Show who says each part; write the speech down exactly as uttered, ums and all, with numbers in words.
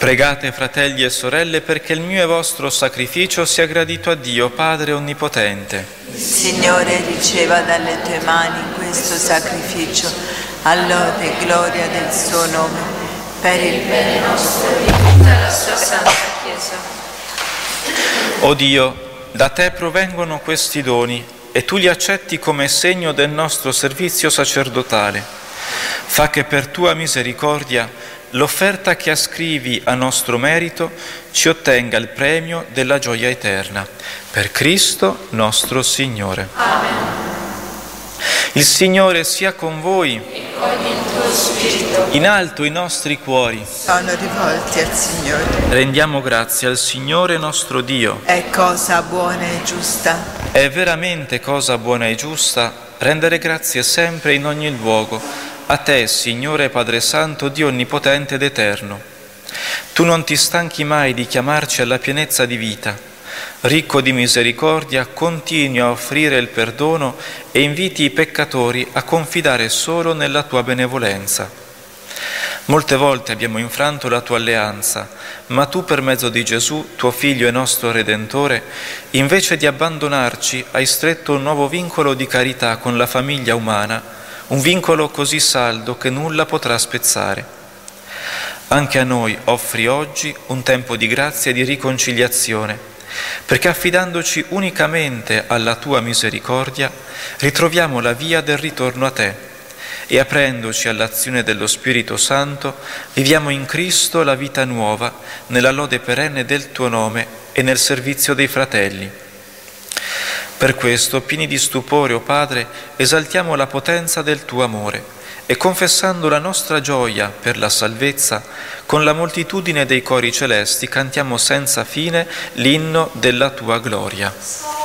Speaker 1: Pregate, fratelli e sorelle, perché il mio e vostro sacrificio sia gradito a Dio, Padre Onnipotente.
Speaker 2: Il Signore riceva dalle tue mani questo sacrificio, all'ode e gloria del suo nome, per il bene nostro e di tutta la sua Santa Chiesa.
Speaker 1: O Dio, da te provengono questi doni e tu li accetti come segno del nostro servizio sacerdotale. Fa che per tua misericordia l'offerta che ascrivi a nostro merito ci ottenga il premio della gioia eterna. Per Cristo nostro Signore.
Speaker 2: Amen.
Speaker 1: Il Signore sia con voi.
Speaker 2: E con il tuo spirito.
Speaker 1: In alto i nostri cuori.
Speaker 2: Sono rivolti al Signore.
Speaker 1: Rendiamo grazie al Signore nostro Dio.
Speaker 2: È cosa buona e giusta.
Speaker 1: È veramente cosa buona e giusta rendere grazie sempre in ogni luogo a te, Signore Padre Santo, Dio Onnipotente ed Eterno. Tu non ti stanchi mai di chiamarci alla pienezza di vita. Ricco di misericordia, continui a offrire il perdono e inviti i peccatori a confidare solo nella tua benevolenza. Molte volte abbiamo infranto la tua alleanza, ma tu per mezzo di Gesù, tuo Figlio e nostro Redentore, invece di abbandonarci, hai stretto un nuovo vincolo di carità con la famiglia umana, un vincolo così saldo che nulla potrà spezzare. Anche a noi offri oggi un tempo di grazia e di riconciliazione, perché affidandoci unicamente alla tua misericordia ritroviamo la via del ritorno a te e aprendoci all'azione dello Spirito Santo viviamo in Cristo la vita nuova nella lode perenne del tuo nome e nel servizio dei fratelli. Per questo, pieni di stupore, o Padre, esaltiamo la potenza del tuo amore e confessando la nostra gioia per la salvezza, con la moltitudine dei cori celesti cantiamo senza fine l'inno della tua gloria.